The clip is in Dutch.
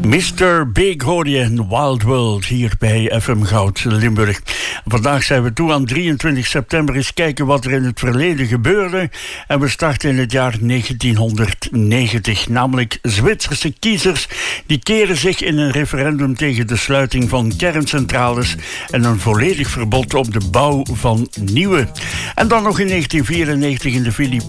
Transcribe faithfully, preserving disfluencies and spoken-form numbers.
mister Big hoorde je in Wild World hier bij F M Goud Limburg. Vandaag zijn we toe aan drieëntwintig september. Eens kijken wat er in het verleden gebeurde. En we starten in het jaar negentienhonderdnegentig. Namelijk Zwitserse kiezers die keren zich in een referendum tegen de sluiting van kerncentrales en een volledig verbod op de bouw van nieuwe. En dan nog in negentien vierennegentig in de Filipijnen.